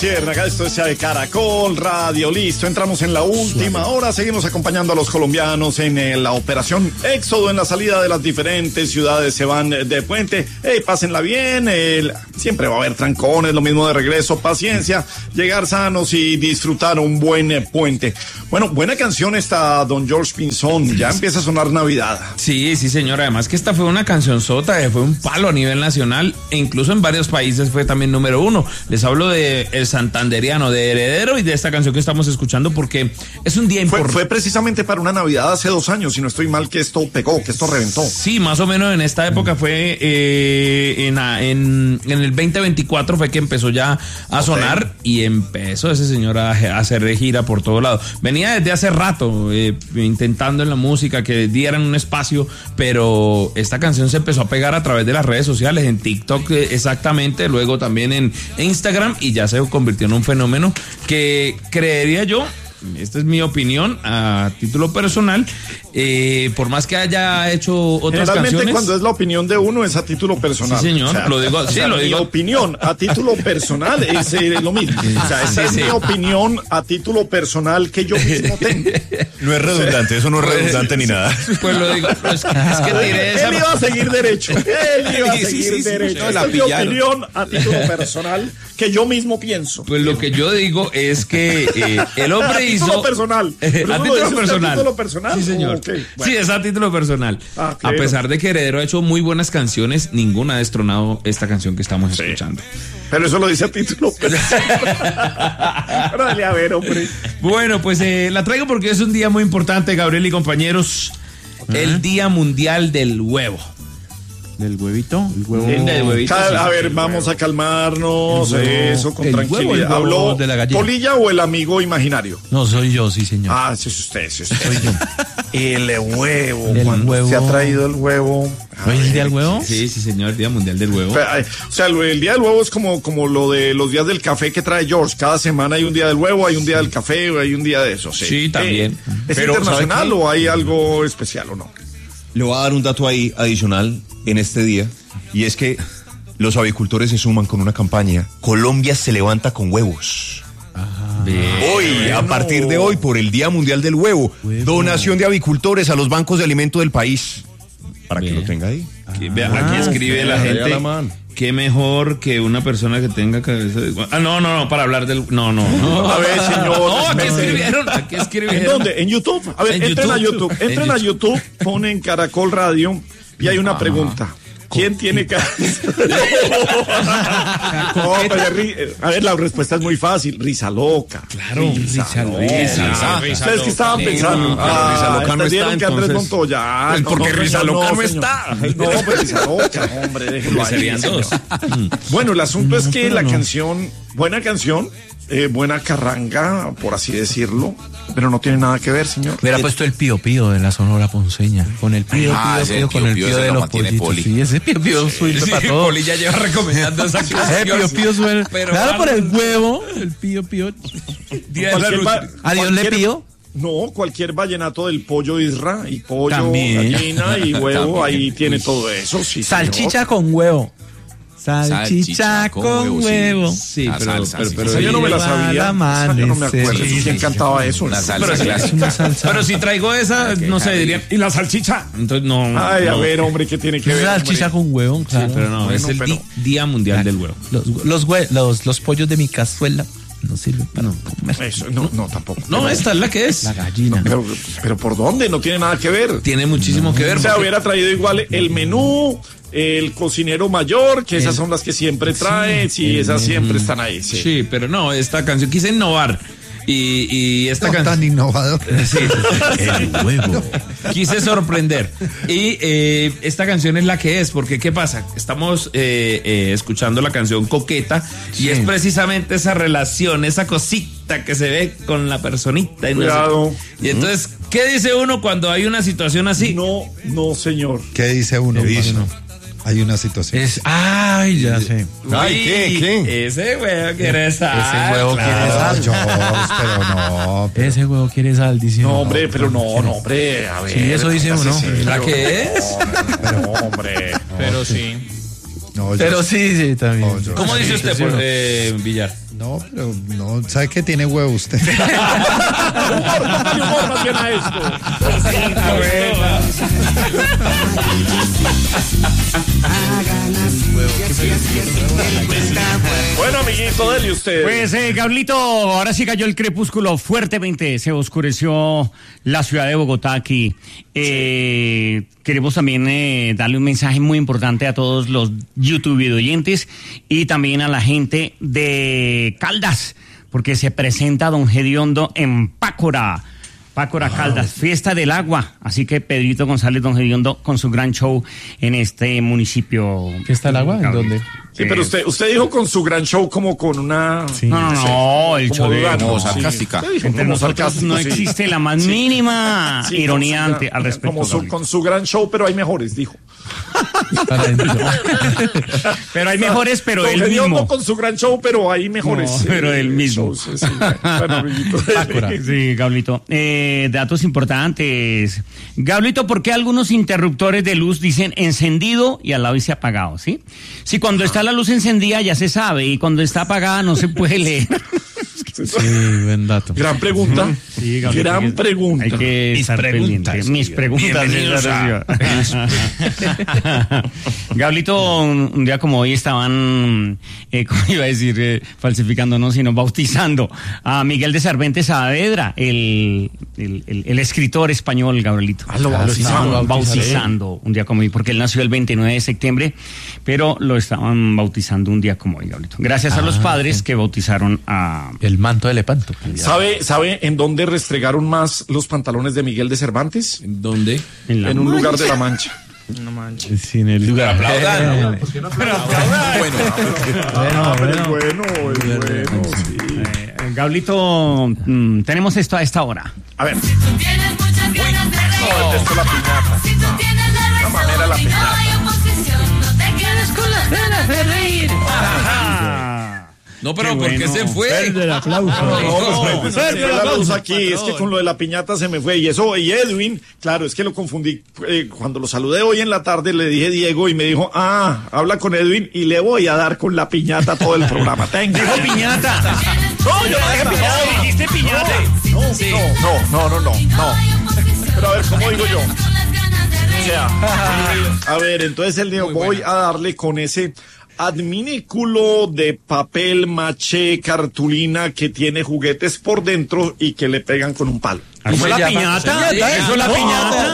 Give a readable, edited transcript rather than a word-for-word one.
Acá esto es de Caracol Radio, listo, entramos en la última hora, seguimos acompañando a los colombianos en la operación Éxodo, en la salida de las diferentes ciudades, se van de puente, pásenla bien, siempre va a haber trancones, lo mismo de regreso, paciencia, llegar sanos y disfrutar un buen puente. Bueno, buena canción esta, don George Pinzón, ya empieza a sonar Navidad. Sí, señor, además que esta fue una cancionzota, fue un palo a nivel nacional, e incluso en varios países fue también número 1. Les hablo de El Santanderiano, de Heredero, y de esta canción que estamos escuchando porque es un día importante. Fue precisamente para una Navidad hace 2 años, si no estoy mal, que esto pegó, que esto reventó. Sí, más o menos en esta época fue en el 2024 fue que empezó ya a sonar y empezó ese señor a hacer de gira por todo lado. Venía desde hace rato intentando en la música que dieran un espacio, pero esta canción se empezó a pegar a través de las redes sociales, en TikTok exactamente, luego también en Instagram, y ya se convirtió en un fenómeno que creería yo, esta es mi opinión a título personal, por más que haya hecho otras generalmente canciones. Cuando es la opinión de uno es a título personal. Sí, señor, lo digo. Mi opinión a título personal es lo mismo. O sea, esa es mi opinión a título personal que yo mismo tengo. No es redundante, eso no es redundante ni nada. Pues lo digo, es que tiré esa. Él iba a seguir derecho. Él iba a seguir derecho. No, Esa es mi opinión a título personal que yo mismo pienso. Pues lo que yo digo es que el hombre hizo. A título personal. A título personal. ¿A título personal? Sí, señor. Okay, bueno. Sí, es a título personal. Claro. A pesar de que Heredero ha hecho muy buenas canciones, ninguna ha destronado esta canción que estamos escuchando. Pero eso lo dice a título personal. Dale, a ver, hombre. Bueno, pues la traigo porque es un día muy importante, Gabriel y compañeros. El Día Mundial del Huevo. ¿Del huevito? El huevo. Del huevito, sí, A ver, vamos a calmarnos, eso, con tranquilidad. ¿Habló de la gallina. Polilla o el amigo imaginario? No, soy yo, sí, señor. Ah, sí, es usted. Soy yo. El huevo. El ¿Cuándo huevo. se ha traído el huevo? ¿Hoy es el día del huevo? Sí, señor, el Día Mundial del Huevo. O sea, el día del huevo es como lo de los días del café que trae George. Cada semana hay un día del huevo, hay un día del café, hay un día de eso. Sí, también. ¿Es Pero, internacional o hay algo especial o no? Le voy a dar un dato ahí adicional en este día, y es que los avicultores se suman con una campaña. Colombia se levanta con huevos. Hoy, a partir de hoy, por el Día Mundial del Huevo, donación de avicultores a los bancos de alimento del país. Para que lo tenga ahí. Aquí escribe la gente. Qué mejor que una persona que tenga cabeza de... no, para hablar del... No. A ver, señor. No, aquí escribieron. ¿En dónde? ¿En YouTube? A ver, entren a YouTube. Entren a YouTube, ponen Caracol Radio y hay una pregunta. ¿Quién tiene cabeza? A ver, la respuesta es muy fácil. Risa loca. Claro, risa loca. ¿Ustedes qué estaban pensando? Risa loca no está, que Andrés entonces. Montoya. Pues porque Risa loca no está. No, pues Risa loca, hombre, déjenlo ahí. Serían dos. Bueno, el asunto es que la canción, buena canción, buena carranga, por así decirlo, pero no tiene nada que ver, señor. Hubiera puesto el Pío Pío de la Sonora Ponceña. Con el Pío Pío, con el Pío de los pollitos. Sí, ese Pío Pío suena para todo. Poli ya lleva recomendando esa canción. Pío Pío suena. Pero Claro, por el huevo, el Pío Pío. ¿A Dios le pío? No, cualquier vallenato del pollo isra y pollo, También. gallina y huevo, ahí tiene todo eso, sí. Salchicha con huevo. Salchicha con huevo. Sí, pero Esa yo no me la sabía. Esa yo no me acuerdo. ¿Quién cantaba eso? Una salsa Es clásica. una salsa. Pero si traigo esa, no sé, dirían. ¿Y la salchicha? Entonces, no. Ay, a no. ver, hombre, ¿qué tiene que Es ver? salchicha hombre? con huevo, claro. Sí, pero no, Bueno, es el pero- Día Mundial del Huevo. Los pollos de mi cazuela no sirven para comer. Eso, no, tampoco. No, esta es la que es. La gallina. Pero ¿por dónde? No tiene nada que ver. Tiene muchísimo que ver. O sea, porque- hubiera traído igual el menú, el cocinero mayor, que esas son las que siempre trae, sí, esas siempre están ahí. Sí. Sí, pero no, esta canción quise innovar. Y esta No canción. tan innovador. Sí, El huevo. quise sorprender. Y esta canción es la que es, porque ¿qué pasa? Estamos escuchando la canción Coqueta y es precisamente esa relación, esa cosita que se ve con la personita. Y, no sé Cuidado. qué. Y entonces, ¿qué dice uno cuando hay una situación así? No, señor. ¿Qué dice uno? Hay una situación. Ay, ya sé. Ay, ¿qué? Ese huevo quiere sal. Ese huevo quiere sal. George, pero no. Ese huevo quiere sal, dice. No, hombre, pero no, hombre, a ver. Sí, eso dice uno. ¿La qué es? Pero, hombre. Pero sí. No, Pero sí, también. No, yo- ¿Cómo dice usted, sí, sí, Villar? No, pero no, ¿sabe qué tiene huevo usted? Humor más bien a esto. Bueno, amiguito, dele usted. Pues, Gablito, ahora sí cayó el crepúsculo fuertemente, se oscureció la ciudad de Bogotá aquí. Queremos también darle un mensaje muy importante a todos los YouTube oyentes y también a la gente de Caldas, porque se presenta Don Gediondo en Pácora. Pácora, Caldas, Fiesta del Agua. Así que Pedrito González, Don Gediondo, con su gran show en este municipio. ¿Fiesta del Agua? ¿En dónde? Sí, pero usted dijo con su gran show como con una... Sí. No, el show de... Como sarcástica. Sí, entre nosotros no existe la más mínima ironía al respecto. Con su gran show, pero hay mejores, dijo. Pero hay mejores, pero él mismo. mismo. Con su gran show, pero hay mejores. No, pero él mismo. Shows, sí. Bueno, amiguito. Sí, Gablito. Datos importantes. Gablito, ¿por qué algunos interruptores de luz dicen encendido y al lado dice apagado? ¿Sí? Si cuando está la luz encendida ya se sabe y cuando está apagada no se puede leer. Sí, buen dato. Gran pregunta. Sí, Gablito, gran pregunta. Hay que estar pendiente. Mis preguntas. Gablito, un día como hoy estaban, ¿cómo iba a decir? Falsificando, no, sino bautizando a Miguel de Cervantes Saavedra, el escritor español, Gabrielito. Lo estaban bautizando un día como hoy, porque él nació el 29 de septiembre, pero lo estaban bautizando un día como hoy, Gabrielito. Gracias a los padres que bautizaron a... El manto de Lepanto. ¿Sabe en dónde restregaron más los pantalones de Miguel de Cervantes? ¿En dónde? En un lugar de La Mancha. No manches. Sí, en el lugar. Aplaudan. Bueno. Sí. Gablito, tenemos esto a esta hora. A ver. Si tú tienes muchas ganas de reír, Esto es la piñata. si tú tienes la razón mamera la y no piñata. hay oposición, no te quedes con las ganas de reír. No, pero Qué ¿por qué bueno. se fue? El aplauso. Se fue la luz aquí, es que con lo de la piñata se me fue. Y Edwin, claro, es que lo confundí. Cuando lo saludé hoy en la tarde le dije Diego y me dijo, habla con Edwin y le voy a dar con la piñata todo el programa. ¡Dijo piñata! No, yo no dije piñata. ¿Dijiste piñata? No. Pero a ver, ¿cómo digo yo? O sea, a ver, entonces él dijo, voy a darle con ese adminículo de papel maché cartulina que tiene juguetes por dentro y que le pegan con un palo. ¿Eso es la piñata? ¿Eso es la piñata?